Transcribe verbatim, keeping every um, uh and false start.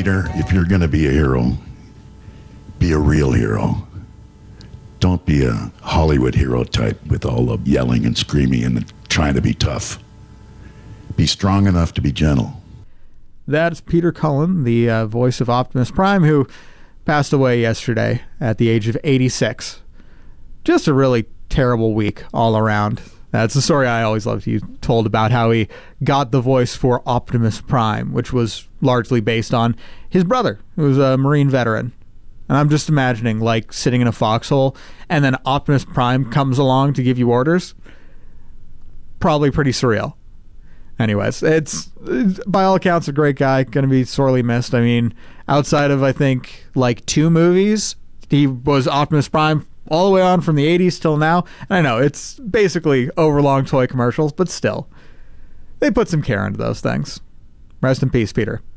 Peter, if you're going to be a hero, be a real hero. Don't be a Hollywood hero type with all the yelling and screaming and trying to be tough. Be strong enough to be gentle. That's Peter Cullen, the uh, voice of Optimus Prime, who passed away yesterday at the age of eighty-six. Just a really terrible week all around. That's the story I always loved. He told about how he got the voice for Optimus Prime, which was largely based on his brother, who was a Marine veteran. And I'm just imagining, like, sitting in a foxhole, and then Optimus Prime comes along to give you orders. Probably pretty surreal. Anyways, it's, it's by all accounts a great guy, going to be sorely missed. I mean, outside of, I think, like two movies, he was Optimus Prime all the way on from the eighties till now. And I know, it's basically overlong toy commercials, but still, they put some care into those things. Rest in peace, Peter.